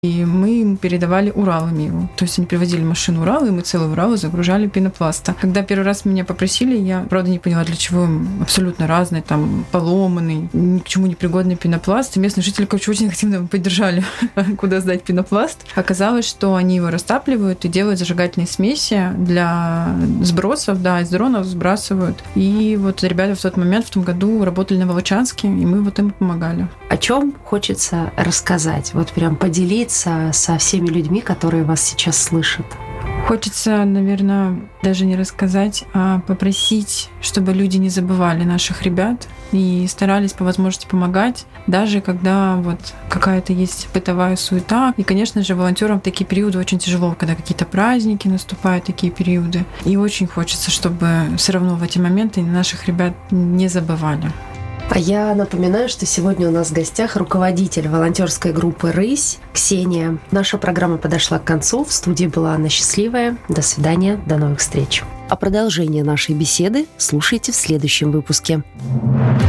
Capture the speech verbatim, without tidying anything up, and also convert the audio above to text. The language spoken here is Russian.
И мы им передавали Уралами его. То есть они привозили машину Урала, и мы целый Урал загружали пенопласта. Когда первый раз меня попросили, я, правда, не поняла, для чего им абсолютно разный, там, поломанный, ни к чему не пригодный пенопласт. И местные жители, короче, очень активно поддержали, куда сдать пенопласт. Оказалось, что они его растапливают и делают зажигательные смеси для сбросов, да, из дронов сбрасывают. И вот ребята в тот момент, в том году, работали на Волочанске, и мы вот им помогали. О чем хочется рассказать? Вот прям поделиться со всеми людьми, которые вас сейчас слышат. Хочется, наверное, даже не рассказать, а попросить, чтобы люди не забывали наших ребят и старались по возможности помогать, даже когда вот какая-то есть бытовая суета. И, конечно же, волонтерам в такие периоды очень тяжело, когда какие-то праздники наступают, такие периоды. И очень хочется, чтобы все равно в эти моменты наших ребят не забывали. А я напоминаю, что сегодня у нас в гостях руководитель волонтерской группы «Рысь» Ксения. Наша программа подошла к концу. В студии была Анна Счастливая. До свидания, до новых встреч. А продолжение нашей беседы слушайте в следующем выпуске.